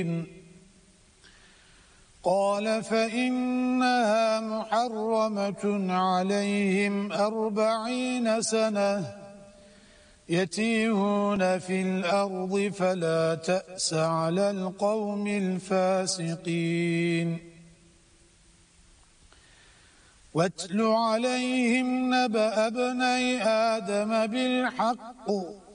قال فإنها محرمة عليهم 40 سنة يتيهون في الأرض فلا تأس على القوم الفاسقين واتل عليهم نبأ ابني آدم بالحق